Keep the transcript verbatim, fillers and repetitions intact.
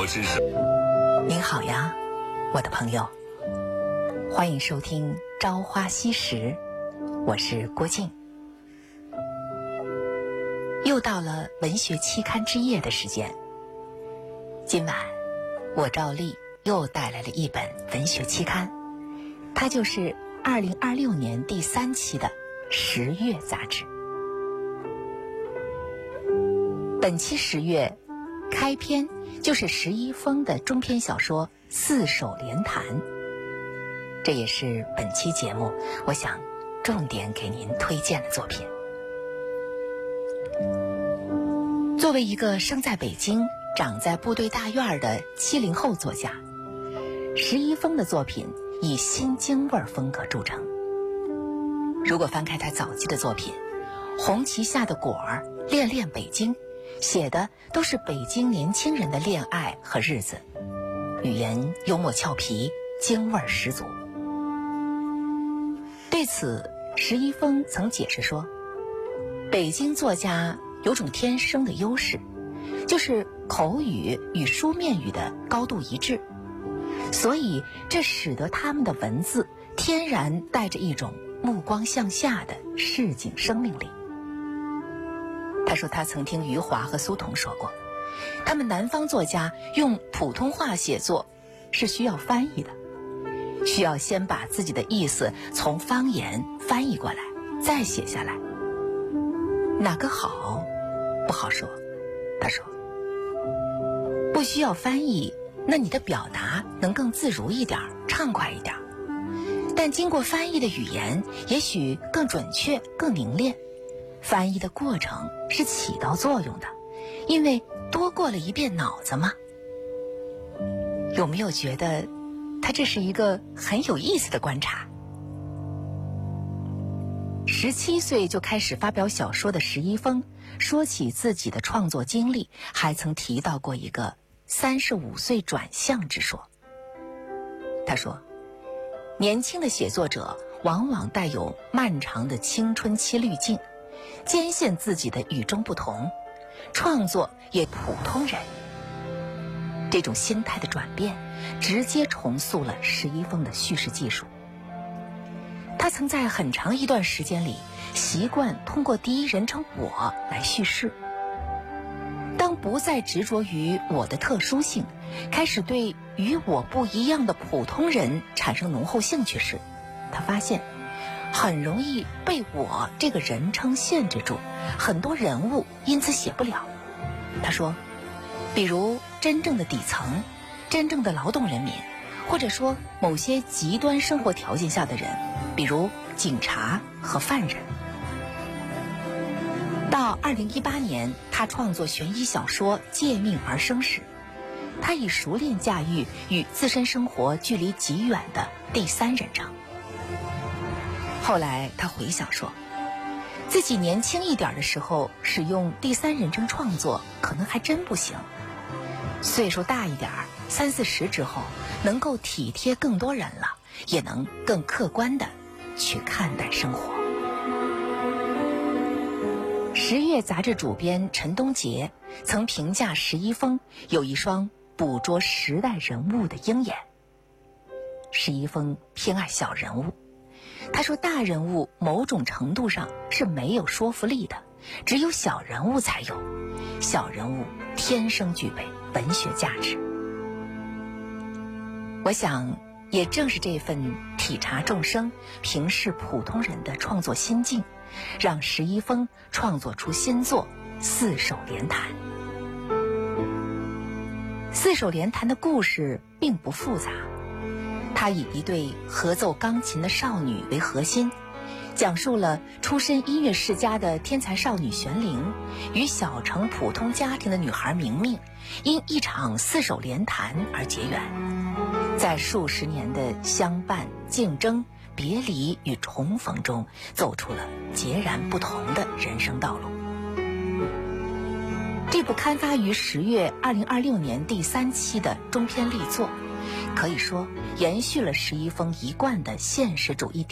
之声。 您好呀，我的朋友，欢迎收听《朝花夕拾》，我是郭靖。又到了文学期刊之夜的时间，今晚我照例又带来了一本文学期刊，它就是二零二六年第三期的《十月》杂志。本期《十月》开篇就是石一峰的中篇小说《四手联弹》，这也是本期节目我想重点给您推荐的作品。作为一个生在北京、长在部队大院的七零后作家，石一峰的作品以新京味风格著称。如果翻开他早期的作品，《红旗下的果儿》《恋恋北京》，写的都是北京年轻人的恋爱和日子，语言幽默俏皮，京味十足。对此，石一峰曾解释说，北京作家有种天生的优势，就是口语与书面语的高度一致，所以这使得他们的文字天然带着一种目光向下的市井生命力。他说他曾听余华和苏童说过，他们南方作家用普通话写作是需要翻译的，需要先把自己的意思从方言翻译过来，再写下来。哪个好不好说，他说不需要翻译，那你的表达能更自如一点，畅快一点，但经过翻译的语言也许更准确，更凝练。翻译的过程是起到作用的，因为多过了一遍脑子嘛。有没有觉得他这是一个很有意思的观察？十七岁就开始发表小说的石一峰说起自己的创作经历，还曾提到过一个三十五岁转向之说。他说，年轻的写作者往往带有漫长的青春期滤镜，坚信自己的与众不同，创作也普通人。这种心态的转变直接重塑了石一峰的叙事技术。他曾在很长一段时间里习惯通过第一人称我来叙事。当不再执着于我的特殊性，开始对与我不一样的普通人产生浓厚兴趣时，他发现很容易被我这个人称限制住，很多人物因此写不了。他说，比如真正的底层，真正的劳动人民，或者说某些极端生活条件下的人，比如警察和犯人。到二零一八年，他创作悬疑小说《借命而生》时，他已熟练驾驭与自身生活距离极远的第三人称。后来他回想说，自己年轻一点的时候使用第三人称创作可能还真不行，岁数大一点，三四十之后能够体贴更多人了，也能更客观地去看待生活。十月杂志主编陈东杰曾评价石一峰有一双捕捉时代人物的鹰眼。石一峰偏爱小人物，他说大人物某种程度上是没有说服力的，只有小人物才有，小人物天生具备文学价值。我想也正是这份体察众生、平视普通人的创作心境，让石一峰创作出新作《四手联弹》。四手联弹的故事并不复杂，他以一对合奏钢琴的少女为核心，讲述了出身音乐世家的天才少女玄灵与小城普通家庭的女孩明明因一场四手联弹而结缘，在数十年的相伴、竞争、别离与重逢中，走出了截然不同的人生道路。这部刊发于十月二零二六年第三期的中篇力作，可以说延续了石一峰一贯的现实主义